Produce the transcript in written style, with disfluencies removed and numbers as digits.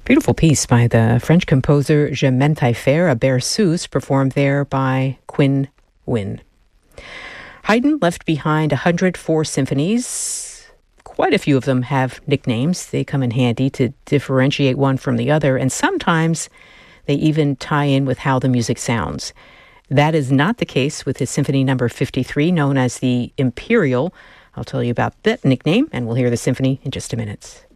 Beautiful piece by the French composer Je m'en faire, a Berceuse, performed there by Quinn Wynne. Haydn left behind 104 symphonies. Quite a few of them have nicknames. They come in handy to differentiate one from the other, and sometimes they even tie in with how the music sounds. That is not the case with his Symphony Number 53, known as the Imperial. I'll tell you about that nickname, and we'll hear the symphony in just a minute.